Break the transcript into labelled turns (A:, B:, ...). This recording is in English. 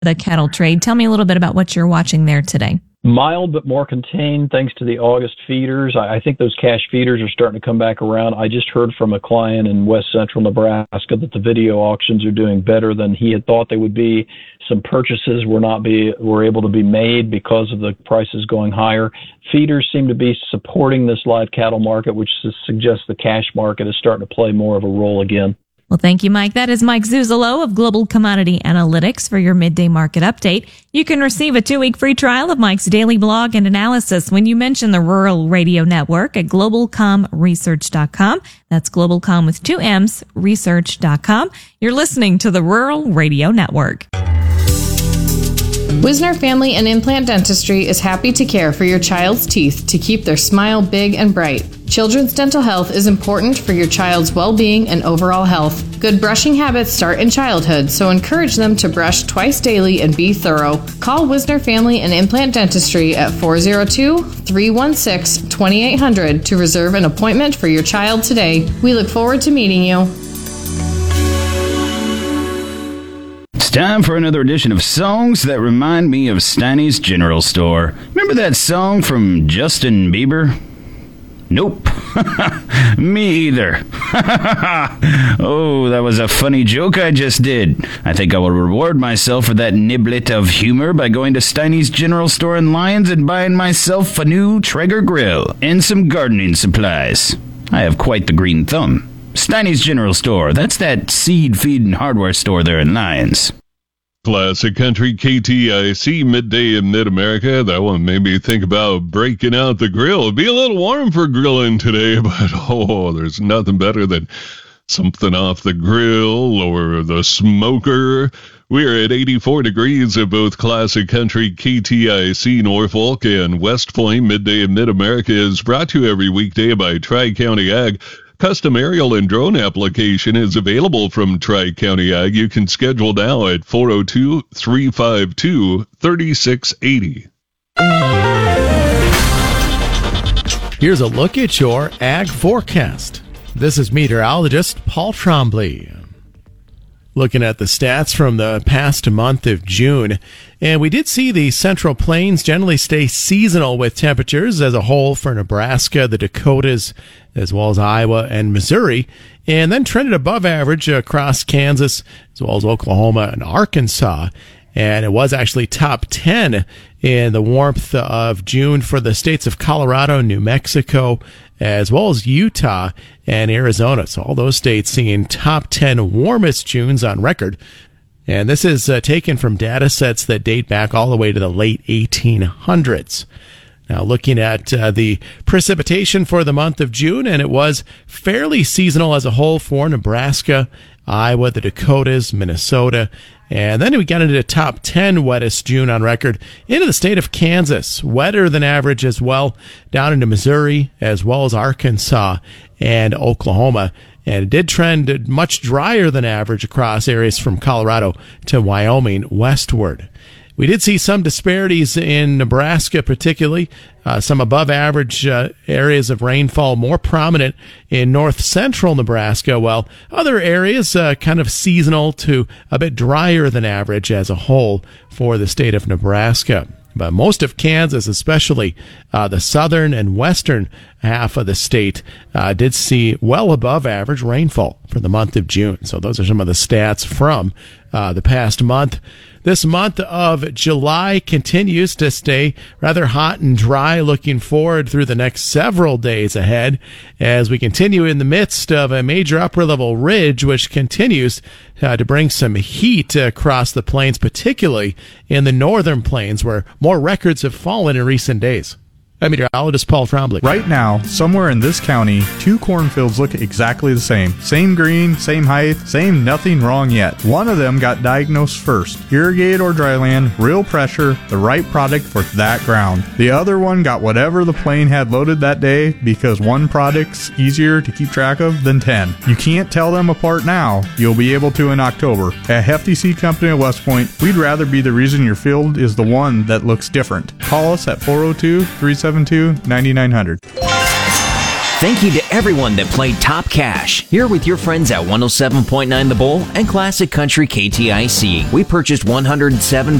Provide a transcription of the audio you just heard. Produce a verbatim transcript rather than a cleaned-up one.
A: the cattle trade. Tell me a little bit about what you're watching there today.
B: Mild but more contained thanks to the August feeders. I think those cash feeders are starting to come back around. I just heard from a client in west central Nebraska that the video auctions are doing better than he had thought they would be. Some purchases were not be were able to be made because of the prices going higher. Feeders seem to be supporting this live cattle market, which suggests the cash market is starting to play more of a role again.
A: Well, thank you, Mike. That is Mike Zuzolo of Global Commodity Analytics for your midday market update. You can receive a two-week free trial of Mike's daily blog and analysis when you mention the Rural Radio Network at global com research dot com. That's GlobalCom with two M's, research dot com. You're listening to the Rural Radio Network.
C: Wisner Family and Implant Dentistry is happy to care for your child's teeth to keep their smile big and bright. Children's dental health is important for your child's well-being and overall health. Good brushing habits start in childhood, so encourage them to brush twice daily and be thorough. Call Wisner Family and Implant Dentistry at four oh two, three one six, two eight zero zero to reserve an appointment for your child today. We look forward to meeting you.
D: It's time for another edition of Songs That Remind Me of Steiny's General Store. Remember that song from Justin Bieber? Nope. Me either. Oh, that was a funny joke I just did. I think I will reward myself for that niblet of humor by going to Steiny's General Store in Lyons and buying myself a new Traeger grill and some gardening supplies. I have quite the green thumb. Steiny's General Store. That's that seed, feed, and hardware store there in Lyons.
E: Classic Country K T I C midday in Mid-America. That one made me think about breaking out the grill. It'd be a little warm for grilling today, but oh, there's nothing better than something off the grill or the smoker. We're at eighty-four degrees at both Classic Country K T I C Norfolk and West Point. Midday in Mid-America is brought to you every weekday by Tri-County Ag. Custom aerial and drone application is available from Tri-County Ag. You can schedule now at four oh two, three five two, three six eight oh.
F: Here's a look at your ag forecast. This is meteorologist Paul Trombley. Looking at the stats from the past month of June, and we did see the Central Plains generally stay seasonal with temperatures as a whole for Nebraska, the Dakotas, as well as Iowa and Missouri, and then trended above average across Kansas, as well as Oklahoma and Arkansas. And it was actually top ten in the warmth of June for the states of Colorado, New Mexico, as well as Utah and Arizona. So all those states seeing top ten warmest Junes on record. And this is uh, taken from data sets that date back all the way to the late eighteen hundreds. Now looking at uh, the precipitation for the month of June, and it was fairly seasonal as a whole for Nebraska, Iowa, the Dakotas, Minnesota, and then we got into the top ten wettest June on record into the state of Kansas. Wetter than average as well, down into Missouri, as well as Arkansas and Oklahoma. And it did trend much drier than average across areas from Colorado to Wyoming westward. We did see some disparities in Nebraska, particularly uh, some above average uh, areas of rainfall more prominent in north central Nebraska, while other areas uh, kind of seasonal to a bit drier than average as a whole for the state of Nebraska. But most of Kansas, especially uh, the southern and western half of the state, uh, did see well above average rainfall for the month of June. So those are some of the stats from uh, the past month. This month of July continues to stay rather hot and dry, looking forward through the next several days ahead as we continue in the midst of a major upper-level ridge, which continues uh, to bring some heat across the plains, particularly in the northern plains, where more records have fallen in recent days. I'm meteorologist Paul Trombley.
G: Right now, somewhere in this county, two cornfields look exactly the same. Same green, same height, same nothing wrong yet. One of them got diagnosed first. Irrigated or dryland, real pressure, the right product for that ground. The other one got whatever the plane had loaded that day because one product's easier to keep track of than ten. You can't tell them apart now. You'll be able to in October. At Hefty Seed Company of West Point, we'd rather be the reason your field is the one that looks different. Call us at four oh two, three seven two, nine nine zero zero.
H: Thank you to everyone that played Top Cash. Here with your friends at one oh seven point nine The Bull and Classic Country K T I C. We purchased one hundred seven